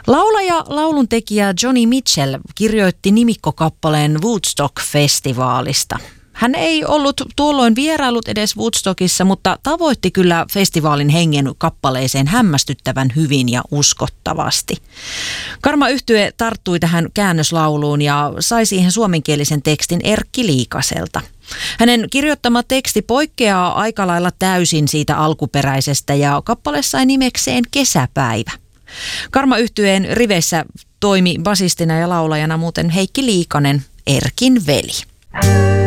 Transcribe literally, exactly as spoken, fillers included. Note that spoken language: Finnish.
Laulaja, lauluntekijä Joni Mitchell kirjoitti nimikkokappaleen Woodstock-festivaalista. Hän ei ollut tuolloin vierailut edes Woodstockissa, mutta tavoitti kyllä festivaalin hengen kappaleeseen hämmästyttävän hyvin ja uskottavasti. Karma-yhtye tarttui tähän käännöslauluun ja sai siihen suomenkielisen tekstin Erkki Liikaselta. Hänen kirjoittama teksti poikkeaa aika lailla täysin siitä alkuperäisestä ja kappale sai nimekseen Kesäpäivä. Karma-yhtyeen riveissä toimi basistina ja laulajana muuten Heikki Liikanen, Erkin veli.